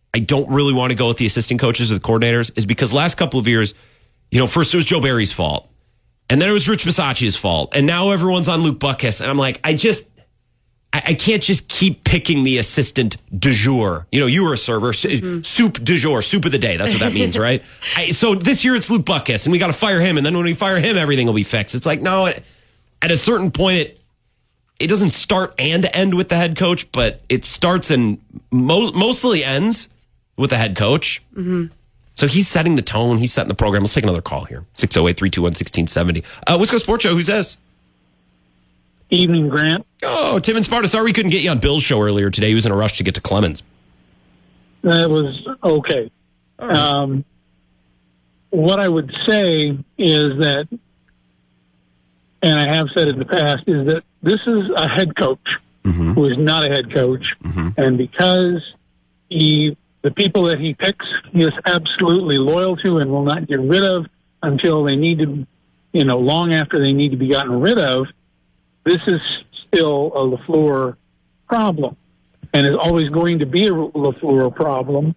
I don't really want to go with the assistant coaches or the coordinators is because last couple of years, first it was Joe Barry's fault. And then it was Rich Bisaccia's fault. And now everyone's on Luke Buckus. And I'm like, I can't just keep picking the assistant du jour. You were a server. Soup du jour, soup of the day. That's what that means, right? So this year it's Luke Buckus, and we got to fire him. And then when we fire him, everything will be fixed. It's like, no, at a certain point, it doesn't start and end with the head coach, but it starts and mostly ends with the head coach. Mm-hmm. So he's setting the tone. He's setting the program. Let's take another call here. 608-321-1670. Wisco Sports Show. Who's this? Evening, Grant. Oh, Tim and Sparta. Sorry we couldn't get you on Bill's show earlier today. He was in a rush to get to Clemens. That was okay. Right. What I would say is that, and I have said in the past, is that this is a head coach who is not a head coach. Mm-hmm. And because the people that he picks, he is absolutely loyal to and will not get rid of until they need to, long after they need to be gotten rid of. This is still a LaFleur problem, and is always going to be a LaFleur problem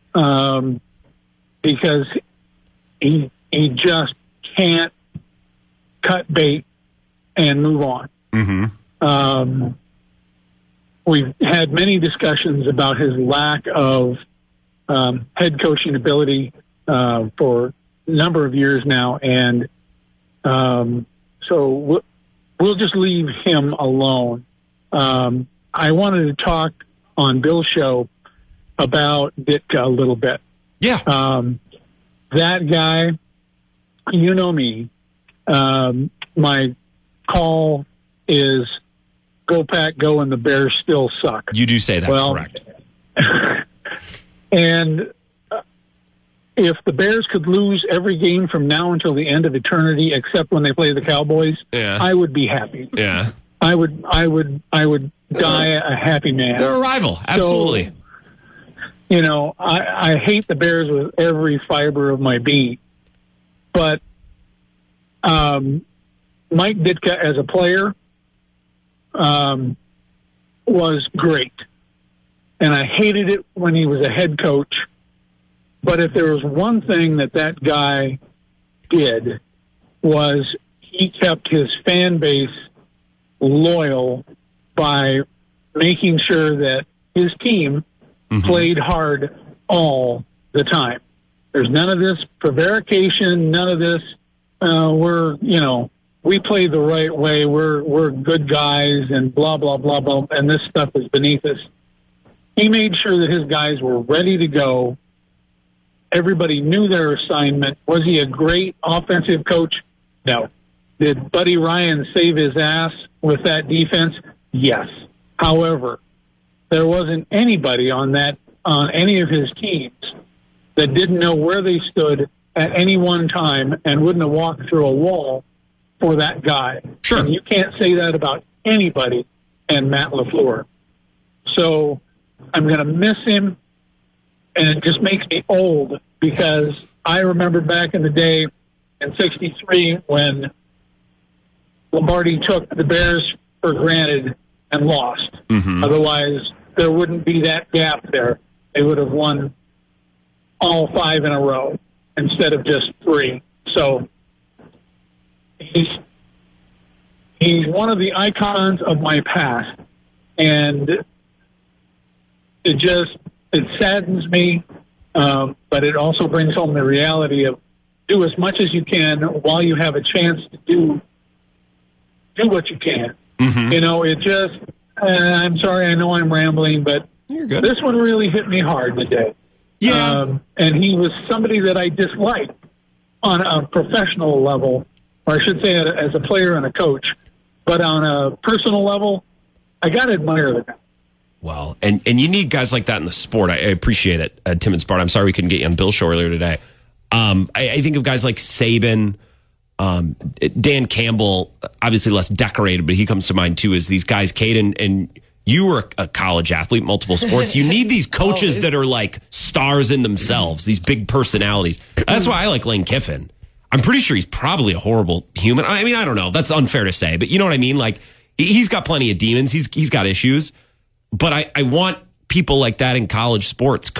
because he just can't cut bait and move on. Mm-hmm. We've had many discussions about his lack of head coaching ability for a number of years now, and so we'll just leave him alone. I wanted to talk on Bill's show about Ditka a little bit. Yeah. That guy, you know me, my call is go Pack, go, and the Bears still suck. You do say that, correct. And if the Bears could lose every game from now until the end of eternity, except when they play the Cowboys, I would be happy. Yeah, I would die a happy man. They're a rival, absolutely. So, I hate the Bears with every fiber of my being, but Mike Ditka as a player was great, and I hated it when he was a head coach. But if there was one thing that guy did, was he kept his fan base loyal by making sure that his team played hard all the time. There's none of this prevarication, none of this, we play the right way, we're good guys, and blah, blah, blah, blah, and this stuff is beneath us. He made sure that his guys were ready to go. Everybody knew their assignment. Was he a great offensive coach? No. Did Buddy Ryan save his ass with that defense? Yes. However, there wasn't anybody on any of his teams that didn't know where they stood at any one time and wouldn't have walked through a wall for that guy. Sure. And you can't say that about anybody and Matt LaFleur. So I'm going to miss him. And it just makes me old because I remember back in the day in '63 when Lombardi took the Bears for granted and lost. Mm-hmm. Otherwise, there wouldn't be that gap there. They would have won all 5 in a row instead of just 3. So he's one of the icons of my past, and it saddens me, but it also brings home the reality of do as much as you can while you have a chance to do what you can. Mm-hmm. I'm sorry, I know I'm rambling, but this one really hit me hard today. Yeah. And he was somebody that I disliked on a professional level, or I should say as a player and a coach, but on a personal level, I got to admire the guy. Well, and you need guys like that in the sport. I appreciate it, Tim and Sparta. I'm sorry we couldn't get you on Bill's show earlier today. I think of guys like Saban, Dan Campbell, obviously less decorated, but he comes to mind too, as these guys, Caden, and you were a college athlete, multiple sports. You need these coaches that are like stars in themselves, these big personalities. That's why I like Lane Kiffin. I'm pretty sure he's probably a horrible human. I mean, I don't know. That's unfair to say, but you know what I mean? Like, he's got plenty of demons. He's got issues. But I want people like that in college sports,